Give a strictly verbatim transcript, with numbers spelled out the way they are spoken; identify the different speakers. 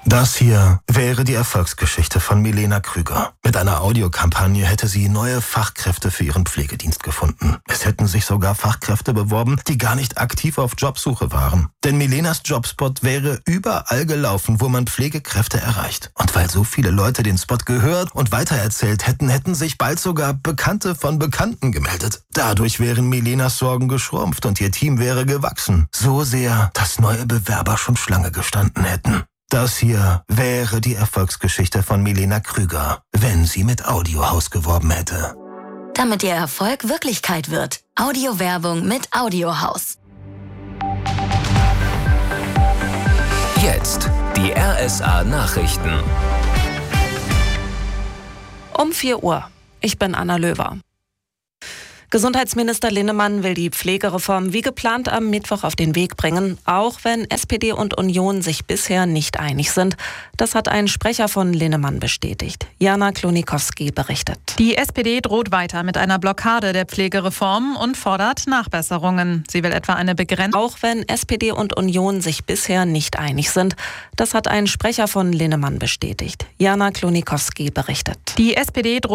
Speaker 1: Das hier wäre die Erfolgsgeschichte von Milena Krüger. Mit einer Audiokampagne hätte sie neue Fachkräfte für ihren Pflegedienst gefunden. Es hätten sich sogar Fachkräfte beworben, die gar nicht aktiv auf Jobsuche waren. Denn Milenas Jobspot wäre überall gelaufen, wo man Pflegekräfte erreicht. Und weil so viele Leute den Spot gehört und weitererzählt hätten, hätten sich bald sogar Bekannte von Bekannten gemeldet. Dadurch wären Milenas Sorgen geschrumpft und ihr Team wäre gewachsen. So sehr, dass neue Bewerber schon Schlange gestanden hätten. Das hier wäre die Erfolgsgeschichte von Milena Krüger, wenn sie mit Audiohaus geworben hätte.
Speaker 2: Damit ihr Erfolg Wirklichkeit wird. Audiowerbung mit Audiohaus.
Speaker 3: Jetzt die R S A-Nachrichten.
Speaker 4: Um vier Uhr. Ich bin Anna Löwer. Gesundheitsminister Linnemann will die Pflegereform wie geplant am Mittwoch auf den Weg bringen, auch wenn S P D und Union sich bisher nicht einig sind. Das hat ein Sprecher von Linnemann bestätigt. Jana Klonikowski berichtet.
Speaker 5: Die S P D droht weiter mit einer Blockade der Pflegereform und fordert Nachbesserungen. Sie will etwa eine Begrenzung.
Speaker 4: Auch wenn S P D und Union sich bisher nicht einig sind. Das hat ein Sprecher von Linnemann bestätigt. Jana Klonikowski berichtet.
Speaker 5: Die S P D droht